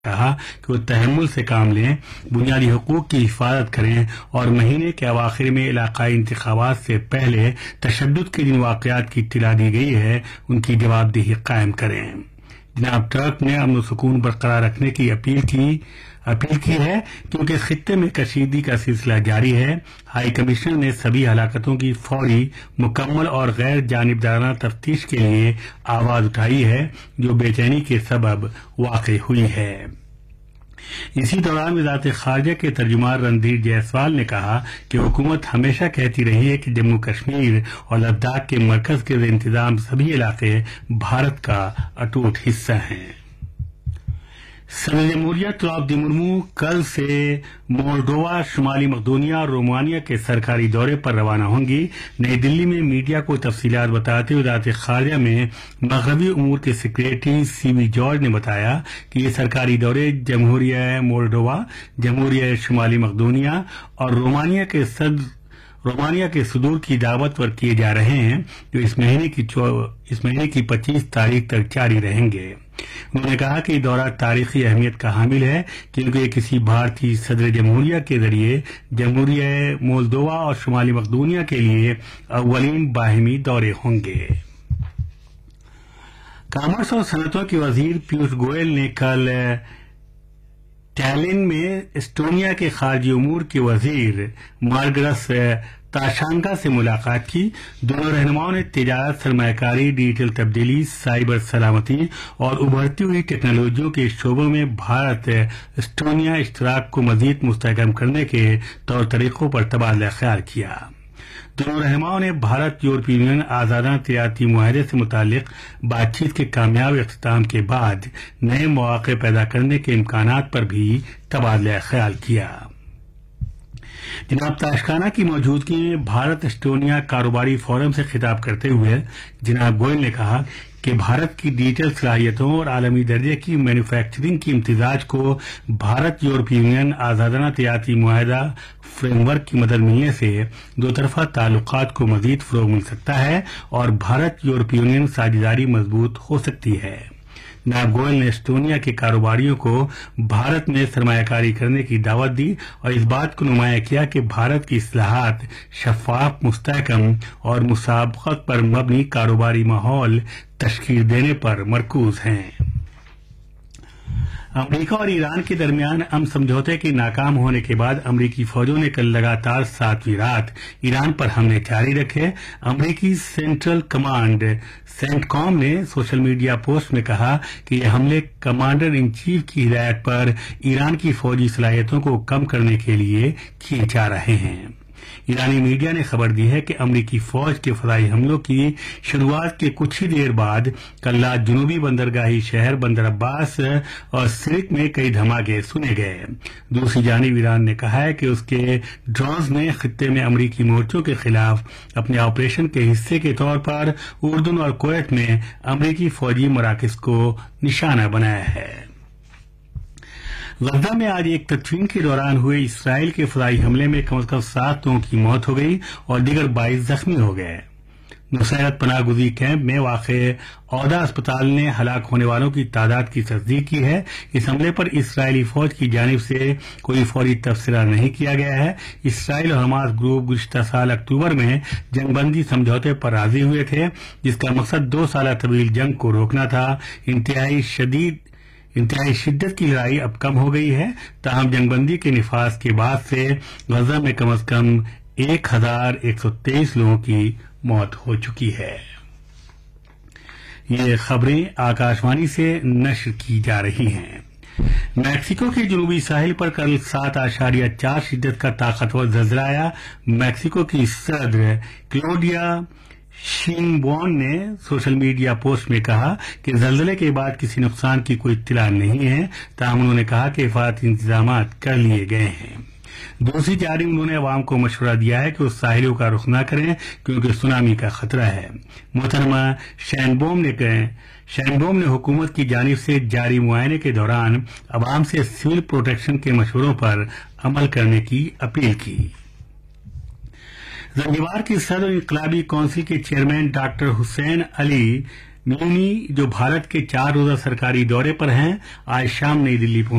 کہا کہ وہ تحمل سے کام لیں، بنیادی حقوق کی حفاظت کریں اور مہینے کے اواخر میں علاقائی انتخابات سے پہلے تشدد کے جن واقعات کی اطلاع دی گئی ہے ان کی جواب دہی قائم کریں۔ جناب ٹرمپ نے امن و سکون برقرار رکھنے کی اپیل کی ہے کیونکہ اس خطے میں کشیدگی کا سلسلہ جاری ہے۔ ہائی کمشنر نے سبھی ہلاکتوں کی فوری، مکمل اور غیر جانبدارانہ تفتیش کے لیے آواز اٹھائی ہے جو بے چینی کے سبب واقع ہوئی ہے۔ اسی دوران وزارت خارجہ کے ترجمان رندھیر جیسوال نے کہا کہ حکومت ہمیشہ کہتی رہی ہے کہ جموں کشمیر اور لداخ کے مرکز کے زیر انتظام سبھی علاقے بھارت کا اٹوٹ حصہ ہیں۔ صدر جمہوریہ درودی مرمو کل سے مولڈووا، شمالی مقدونیہ اور رومانیہ کے سرکاری دورے پر روانہ ہوں گی۔ نئی دلی میں میڈیا کو تفصیلات بتاتے ہوئے وزارت خارجہ میں مغربی امور کے سیکریٹری سی وی جارج نے بتایا کہ یہ سرکاری دورے جمہوریہ مولڈووا، جمہوریہ شمالی مقدونیہ اور رومانیہ کے صدور کی دعوت پر کیے جا رہے ہیں جو اس مہینے کی 25 تاریخ تک جاری رہیں گے۔ انہوں نے کہا کہ یہ دورہ تاریخی اہمیت کا حامل ہے کیونکہ یہ کسی بھارتی صدر جمہوریہ کے ذریعے جمہوریہ مولدووا اور شمالی مقدونیہ کے لیے اولین باہمی دورے ہوں گے۔ کامرس اور صنعتوں کے وزیر پیوش گوئل نے کل ٹیلن میں اسٹونیا کے خارجی امور کے وزیر مارگرس تاشانکا سے ملاقات کی۔ دونوں رہنماؤں نے تجارت، سرمایہ کاری، ڈیجیٹل تبدیلی، سائبر سلامتی اور ابھرتی ہوئی ٹیکنالوجیوں کے شعبوں میں بھارت اسٹونیا اشتراک کو مزید مستحکم کرنے کے طور طریقوں پر تبادلہ خیال کیا۔ دونوں رہنماؤں نے بھارت یورپی یونین آزادانہ تجارتی معاہدے سے متعلق بات چیت کے کامیاب اختتام کے بعد نئے مواقع پیدا کرنے کے امکانات پر بھی تبادلہ خیال کیا۔ جناب تاشکانہ کی موجودگی میں بھارت اسٹونیا کاروباری فورم سے خطاب کرتے ہوئے جناب گوئل نے کہا کہ بھارت کی ڈیجیٹل صلاحیتوں اور عالمی درجے کی مینوفیکچرنگ کی امتزاج کو بھارت یورپی یونین آزادانہ تجارتی معاہدہ فریم ورک کی مدد ملنے سے دو طرفہ تعلقات کو مزید فروغ مل سکتا ہے اور بھارت یورپی یونین ساجھیداری مضبوط ہو سکتی ہے۔ جناب گوئل نے اسٹونیا کے کاروباریوں کو بھارت میں سرمایہ کاری کرنے کی دعوت دی اور اس بات کو نمایاں کیا کہ بھارت کی اصلاحات شفاف، مستحکم اور مسابقت پر مبنی کاروباری ماحول تشکیل دینے پر مرکوز ہیں۔ امریکہ اور ایران کے درمیان امن سمجھوتے کے ناکام ہونے کے بعد امریکی فوجوں نے کل لگاتار 7ویں رات ایران پر حملے جاری رکھے۔ امریکی سینٹرل کمانڈ سینٹ کام نے سوشل میڈیا پوسٹ میں کہا کہ یہ حملے کمانڈر ان چیف کی ہدایت پر ایران کی فوجی صلاحیتوں کو کم کرنے کے لیے کیے جا رہے ہیں۔ ایرانی میڈیا نے خبر دی ہے کہ امریکی فوج کے فضائی حملوں کی شروعات کے کچھ ہی دیر بعد کل رات جنوبی بندرگاہی شہر بندر عباس اور سرک میں کئی دھماکے سنے گئے۔ دوسری جانب ایران نے کہا ہے کہ اس کے ڈرونز نے خطے میں امریکی مورچوں کے خلاف اپنے آپریشن کے حصے کے طور پر اردن اور کویت میں امریکی فوجی مراکز کو نشانہ بنایا ہے۔ غزہ میں آج ایک تدفین کے دوران ہوئے اسرائیل کے فضائی حملے میں کم از کم 7 لوگوں کی موت ہو گئی اور دیگر 22 زخمی ہو گئے۔ نصیرت پناہ گزین کیمپ میں واقع عودہ اسپتال نے ہلاک ہونے والوں کی تعداد کی تصدیق کی ہے۔ اس حملے پر اسرائیلی فوج کی جانب سے کوئی فوری تبصرہ نہیں کیا گیا ہے۔ اسرائیل اور حماس گروپ گزشتہ سال اکتوبر میں جنگ بندی سمجھوتے پر راضی ہوئے تھے جس کا مقصد 2 سالہ طویل جنگ کو روکنا تھا۔ انتہائی شدت کی لڑائی اب کم ہو گئی ہے، تاہم جنگ بندی کے نفاذ کے بعد سے غزہ میں کم از کم 1123 لوگوں کی موت ہو چکی ہے۔ یہ خبریں آکاشوانی سے نشر کی جا رہی ہیں۔ میکسیکو کے جنوبی ساحل پر کل 7.4 شدت کا طاقتور زلزلہ آیا۔ میکسیکو کی صدر کلوڈیا شینبون نے سوشل میڈیا پوسٹ میں کہا کہ زلزلے کے بعد کسی نقصان کی کوئی اطلاع نہیں ہے، تاہم انہوں نے کہا کہ حفاظتی انتظامات کر لیے گئے ہیں۔ دوسری جانب انہوں نے عوام کو مشورہ دیا ہے کہ وہ ساحلوں کا رخ نہ کریں کیونکہ سونامی کا خطرہ ہے۔ محترمہ شینبوم نے حکومت کی جانب سے جاری معائنے کے دوران عوام سے سول پروٹیکشن کے مشوروں پر عمل کرنے کی اپیل کی۔ زنجبار کی صدر انقلابی کونسل کے چیئرمین ڈاکٹر حسین علی मेलोनी जो भारत के 4 रोजा सरकारी दौरे पर हैं, आज शाम नई दिल्ली पहुंचे।